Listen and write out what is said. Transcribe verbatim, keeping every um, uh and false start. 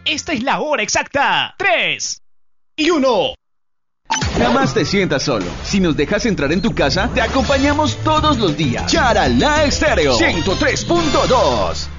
Esta es la hora exacta. Tres y uno. Jamás te sientas solo. Si nos dejas entrar en tu casa, te acompañamos todos los días. Charalá Estéreo ciento tres punto dos.